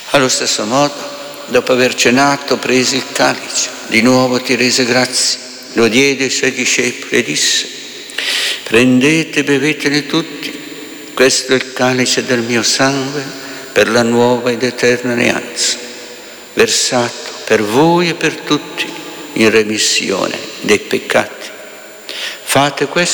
Allo stesso modo, dopo aver cenato, prese il calice, di nuovo ti rese grazie, lo diede ai suoi discepoli e disse: prendete e bevetene tutti, questo è il calice del mio sangue per la nuova ed eterna alleanza, versato per voi e per tutti in remissione dei peccati. Fate questo